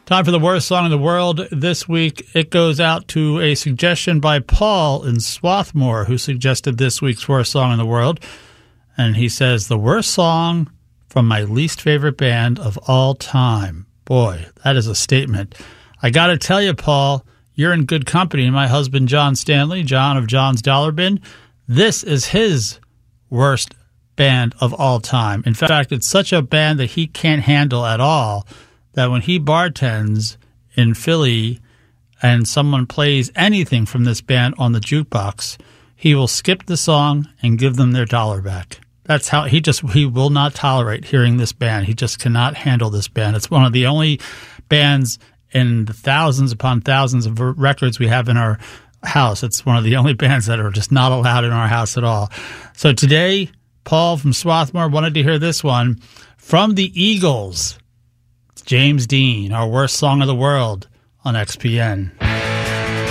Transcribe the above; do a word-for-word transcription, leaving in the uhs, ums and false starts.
Time for the worst song in the world. This week, it goes out to a suggestion by Paul in Swarthmore, who suggested this week's worst song in the world. And he says, the worst song from my least favorite band of all time. Boy, that is a statement. I got to tell you, Paul, you're in good company. My husband, John Stanley, John of John's Dollar Bin, this is his worst band of all time. In fact, it's such a band that he can't handle at all that when he bartends in Philly and someone plays anything from this band on the jukebox, he will skip the song and give them their dollar back. That's how he just, he will not tolerate hearing this band. He just cannot handle this band. It's one of the only bands in the thousands upon thousands of records we have in our house. It's one of the only bands that are just not allowed in our house at all. So today, Paul from Swarthmore wanted to hear this one from the Eagles. James Dean, our worst song of the world on X P N.